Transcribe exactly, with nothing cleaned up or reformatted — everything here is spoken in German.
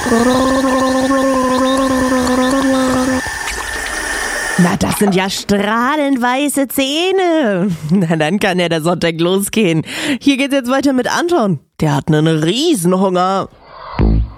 Na, das sind ja strahlend weiße Zähne. Na, dann kann ja der Sonntag losgehen. Hier geht's jetzt weiter mit Anton. Der hat einen Riesenhunger.